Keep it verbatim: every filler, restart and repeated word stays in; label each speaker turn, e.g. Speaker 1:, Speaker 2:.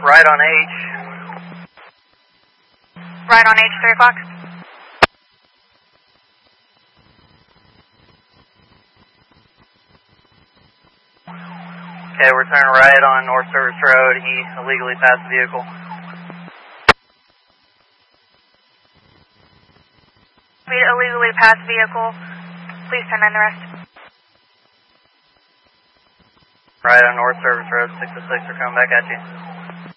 Speaker 1: Right on H.
Speaker 2: Right on H, three o'clock.
Speaker 1: Okay, we're turning right on North Service Road. He illegally passed the vehicle.
Speaker 2: We illegally passed vehicle. Please turn in the rest.
Speaker 1: Right on North Service Road, six oh six, we're coming back at you.